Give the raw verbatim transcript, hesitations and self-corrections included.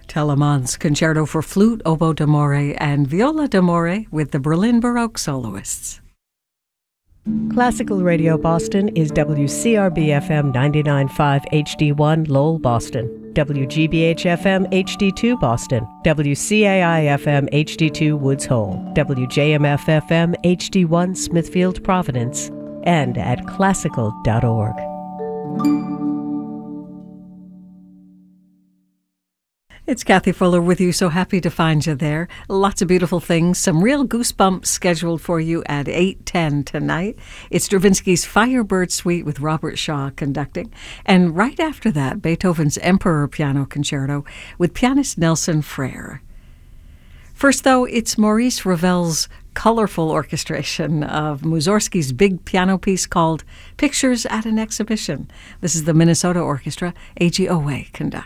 Telemann's Concerto for Flute, Oboe d'Amore, and Viola d'Amore with the Berlin Baroque Soloists. Classical Radio Boston is W C R B F M ninety-nine point five H D one Lowell, Boston, W G B H F M H D two Boston, W C A I F M H D two Woods Hole, W J M F F M H D one Smithfield, Providence, and at classical dot org. It's Kathy Fuller with you, so happy to find you there. Lots of beautiful things, some real goosebumps scheduled for you at eight ten tonight. It's Stravinsky's Firebird Suite with Robert Shaw conducting. And right after that, Beethoven's Emperor Piano Concerto with pianist Nelson Frère. First, though, it's Maurice Ravel's colorful orchestration of Mussorgsky's big piano piece called Pictures at an Exhibition. This is the Minnesota Orchestra, A G Owe conduct.